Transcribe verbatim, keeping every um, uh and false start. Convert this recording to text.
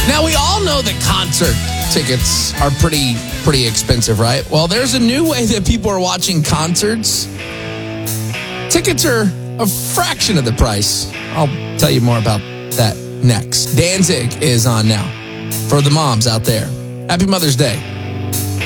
Now, we all know that concert tickets are pretty, pretty expensive, right? Well, there's a new way that people are watching concerts. Tickets are a fraction of the price. I'll tell you more about that next. Danzig is on now for the moms out there. Happy Mother's Day.